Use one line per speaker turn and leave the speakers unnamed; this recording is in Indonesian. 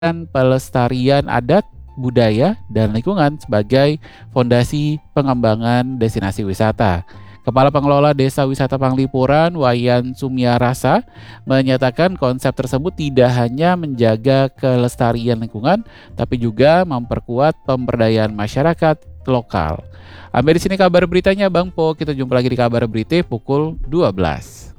pelestarian adat, budaya, dan lingkungan sebagai fondasi pengembangan destinasi wisata. Kepala Pengelola Desa Wisata Panglipuran, Wayan Sumyarasa, menyatakan konsep tersebut tidak hanya menjaga kelestarian lingkungan, tapi juga memperkuat pemberdayaan masyarakat lokal. Sampai di sini kabar beritanya, Bang Po. Kita jumpa lagi di kabar berita pukul 12.